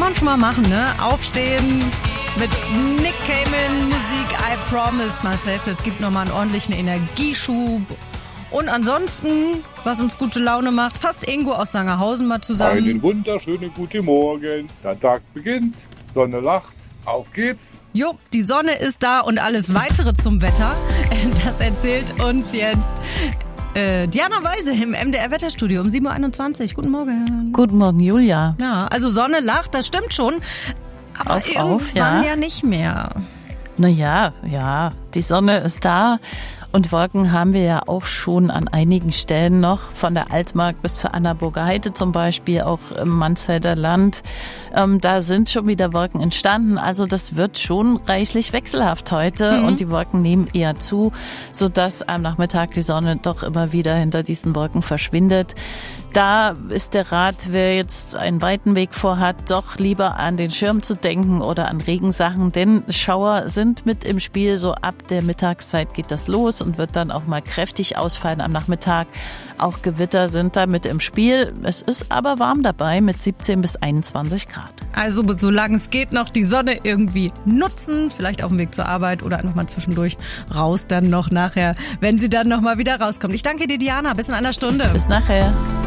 man schon mal machen, ne? Aufstehen mit Nick Cayman Musik, I Promised Myself. Es gibt nochmal einen ordentlichen Energieschub. Und ansonsten, was uns gute Laune macht, fasst Ingo aus Sangerhausen mal zusammen. Einen wunderschönen guten Morgen. Der Tag beginnt, Sonne lacht, auf geht's. Jo, die Sonne ist da und alles weitere zum Wetter. Das erzählt uns jetzt Diana Weise im MDR-Wetterstudio um 7.21 Uhr. Guten Morgen. Guten Morgen, Julia. Ja, also Sonne lacht, das stimmt schon. Aber irgendwann ja nicht mehr. Naja, ja, die Sonne ist da. Und Wolken haben wir ja auch schon an einigen Stellen noch, von der Altmark bis zur Annaburger Heide zum Beispiel, auch im Mansfelder Land. Da sind schon wieder Wolken entstanden. Also das wird schon reichlich wechselhaft heute und die Wolken nehmen eher zu, sodass am Nachmittag die Sonne doch immer wieder hinter diesen Wolken verschwindet. Da ist der Rat, wer jetzt einen weiten Weg vorhat, doch lieber an den Schirm zu denken oder an Regensachen, denn Schauer sind mit im Spiel. So ab der Mittagszeit geht das los und wird dann auch mal kräftig ausfallen am Nachmittag. Auch Gewitter sind da mit im Spiel. Es ist aber warm dabei mit 17 bis 21 Grad. Also solange es geht, noch die Sonne irgendwie nutzen, vielleicht auf dem Weg zur Arbeit oder nochmal zwischendurch raus dann noch nachher, wenn sie dann nochmal wieder rauskommt. Ich danke dir, Diana. Bis in einer Stunde. Bis nachher.